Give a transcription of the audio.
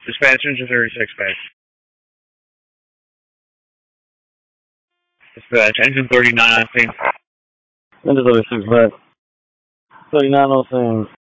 Dispatch engine 36 back. Dispatch engine 39 on scene. Engine 36 back. 39 on scene.